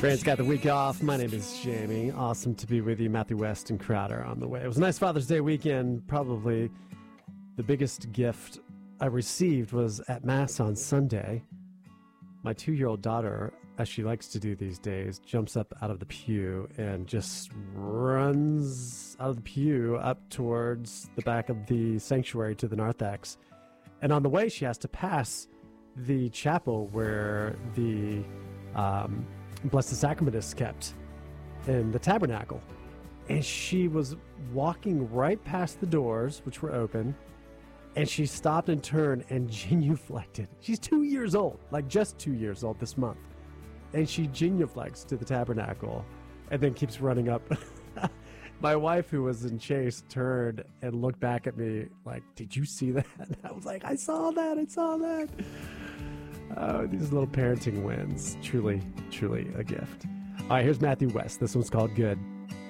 Grant's got the week off. My name is Jamie. Awesome to be with you. Matthew West and Crowder on the way. It was a nice Father's Day weekend. Probably the biggest gift I received was at Mass on Sunday. My 2-year-old daughter, as she likes to do these days, jumps up out of the pew and just runs out of the pew up towards the back of the sanctuary to the narthex. And on the way, she has to pass the chapel where the Blessed Sacrament is kept in the tabernacle. And she was walking right past the doors, which were open, and she stopped and turned and genuflected. She's 2 years old, like just 2 years old this month. And she genuflects to the tabernacle and then keeps running up. My wife, who was in Chase, turned and looked back at me like, "Did you see that?" And I was like, I saw that. Oh, these little parenting wins. Truly, truly a gift. All right, here's Matthew West. This one's called Good.